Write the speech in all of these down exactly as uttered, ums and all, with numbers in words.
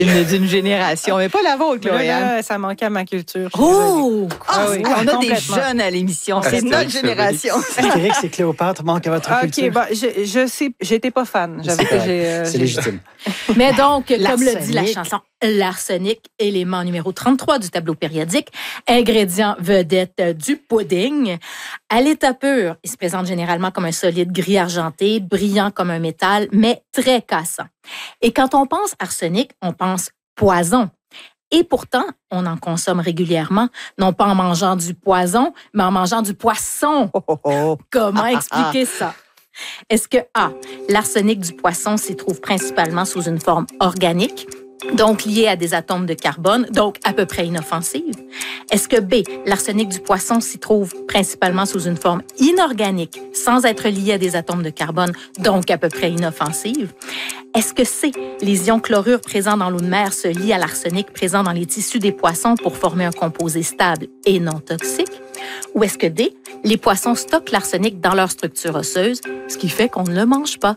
Une d'une génération, mais pas la vôtre, Là, Chloé-Anne. là, ça manquait à ma culture. je suis Oh! désolée. Ah, oui, on a des complètement. jeunes à l'émission. C'est Astérix, notre génération. Astérix et Cléopâtre manquent à votre OK, culture. bah, je, je sais, j'étais pas fan. J'avoue que j'ai... euh, C'est j'ai- légitime. Mais donc, comme le dit la L'arsenic. chanson, l'arsenic, élément numéro trente-trois du tableau périodique, ingrédient vedette euh, du pudding. À l'état pur, il se présente généralement comme un solide gris argenté, brillant comme un métal, mais très cassant. Et quand on pense arsenic, on pense poison. Et pourtant, on en consomme régulièrement, non pas en mangeant du poison, mais en mangeant du poisson. Oh, oh, oh. Comment expliquer ça? Est-ce que A, l'arsenic du poisson s'y trouve principalement sous une forme organique, donc liée à des atomes de carbone, donc à peu près inoffensive? Est-ce que B, l'arsenic du poisson s'y trouve principalement sous une forme inorganique, sans être lié à des atomes de carbone, donc à peu près inoffensive? Est-ce que C, les ions chlorure présents dans l'eau de mer se lient à l'arsenic présent dans les tissus des poissons pour former un composé stable et non toxique? Ou est-ce que D, les poissons stockent l'arsenic dans leur structure osseuse, ce qui fait qu'on ne le mange pas?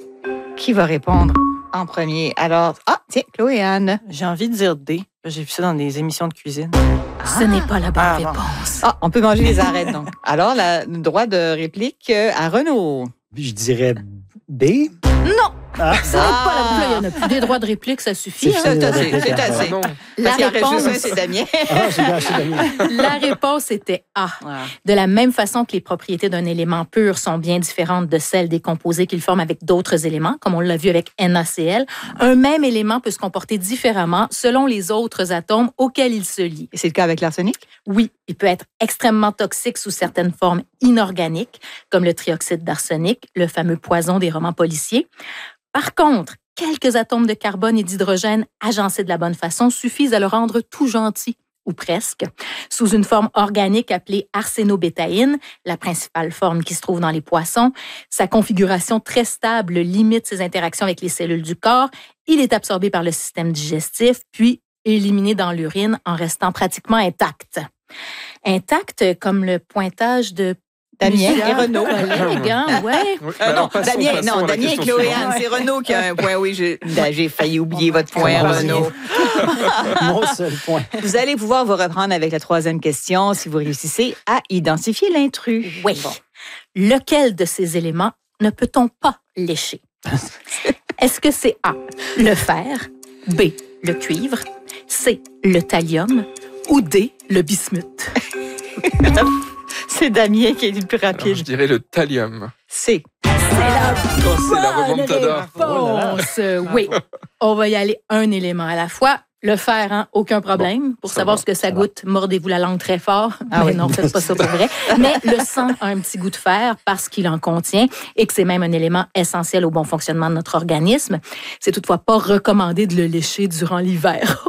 Qui va répondre en premier? Alors, ah, tiens, Chloé-Anne. J'ai envie de dire D. J'ai vu ça dans des émissions de cuisine. Ce n'est pas la bonne Ah, bon. réponse. Ah, on peut manger les arêtes, donc. Alors, la- le droit de réplique euh, à Renaud. Je dirais B. Non! Ah, Ce n'est pas la bonne. Il n'y en a plus des droits de réplique, ça suffit. C'est hein. C'est assez, réplique, c'est hein. assez. Non. La Parce qu'il en reste réponse, juste un, c'est Damien. Ah, j'ai gâché Damien. la réponse était A. Ah. De la même façon que les propriétés d'un élément pur sont bien différentes de celles des composés qu'il forme avec d'autres éléments, comme on l'a vu avec NaCl, un même élément peut se comporter différemment selon les autres atomes auxquels il se lie. Et c'est le cas avec l'arsenic? Oui, il peut être extrêmement toxique sous certaines formes inorganiques, comme le trioxyde d'arsenic, le fameux poison des romans policiers. Par contre, quelques atomes de carbone et d'hydrogène agencés de la bonne façon suffisent à le rendre tout gentil, ou presque, sous une forme organique appelée arsénobétaïne, la principale forme qui se trouve dans les poissons. Sa configuration très stable limite ses interactions avec les cellules du corps. Il est absorbé par le système digestif, puis éliminé dans l'urine en restant pratiquement intact. Intact comme le pointage de Damien plusieurs et Renaud. collègues, hein, ouais. Oui, Euh, non, alors, passons- Damien, passons non, à la Damien et question Chloé-Anne, suivante. c'est Renaud qui a un point. Oui, j'ai ben, j'ai failli oublier votre point, Comment Renaud. Mon seul point. Vous allez pouvoir vous reprendre avec la troisième question si vous réussissez à identifier l'intrus. Oui. Lequel de ces éléments ne peut-on pas lécher? Est-ce que c'est A, le fer, B, le cuivre, C, le thallium ou D, le bismuth? C'est Damien qui est le plus Alors, rapide. je dirais le thallium. C'est. C'est la Oh, c'est la bonne remontada. réponse. Oui. On va y aller un élément à la fois. Le fer, hein, aucun problème. Pour ça savoir va, ce que ça ça goûte, mordez-vous la langue très fort. Ah Mais oui. non, faites pas ça pour vrai. Mais le sang a un petit goût de fer parce qu'il en contient et que c'est même un élément essentiel au bon fonctionnement de notre organisme. C'est toutefois pas recommandé de le lécher durant l'hiver.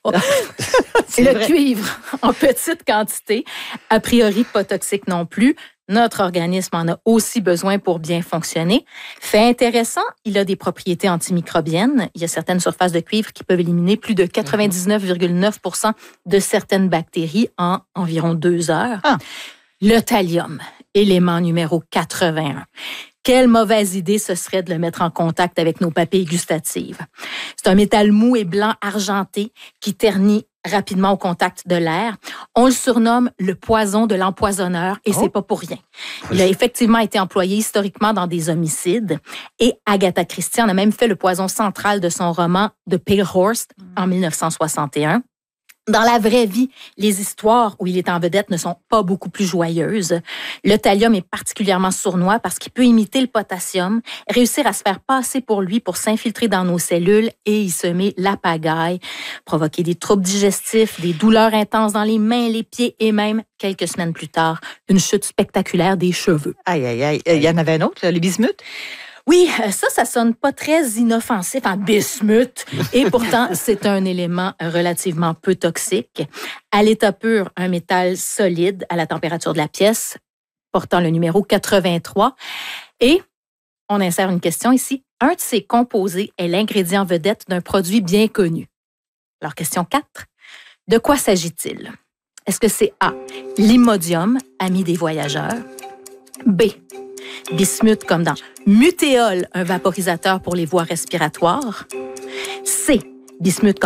C'est Le vrai. cuivre, en petite quantité, a priori pas toxique non plus. Notre organisme en a aussi besoin pour bien fonctionner. Fait intéressant, il a des propriétés antimicrobiennes. Il y a certaines surfaces de cuivre qui peuvent éliminer plus de quatre-vingt-dix-neuf virgule neuf pour cent de certaines bactéries en environ deux heures. Ah. Le thallium, élément numéro quatre-vingt-un. Quelle mauvaise idée ce serait de le mettre en contact avec nos papilles gustatives. C'est un métal mou et blanc argenté qui ternit rapidement au contact de l'air. On le surnomme le poison de l'empoisonneur et c'est pas pour rien. Il a effectivement été employé historiquement dans des homicides et Agatha Christie en a même fait le poison central de son roman The Pale Horse en mille neuf cent soixante et un. Dans la vraie vie, les histoires où il est en vedette ne sont pas beaucoup plus joyeuses. Le thallium est particulièrement sournois parce qu'il peut imiter le potassium, réussir à se faire passer pour lui pour s'infiltrer dans nos cellules et y semer la pagaille, provoquer des troubles digestifs, des douleurs intenses dans les mains, les pieds et même, quelques semaines plus tard, une chute spectaculaire des cheveux. Aïe, aïe, aïe. Il y en avait un autre, là, le bismuth. Oui, ça, ça sonne pas très inoffensif en bismuth. Et pourtant, c'est un élément relativement peu toxique. À l'état pur, un métal solide à la température de la pièce, portant le numéro quatre-vingt-trois. Et on insère une question ici. Un de ces composés est l'ingrédient vedette d'un produit bien connu. Alors, question quatre. De quoi s'agit-il? Est-ce que c'est A, l'imodium, ami des voyageurs? B, bismuth comme dans mutéol, un vaporisateur pour les voies respiratoires. C, bismuth comme